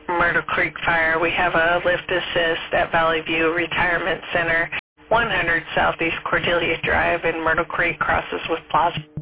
Myrtle Creek Fire. We have a lift assist at Valley View Retirement Center, 100 Southeast Cordelia Drive in Myrtle Creek, crosses with Plaza.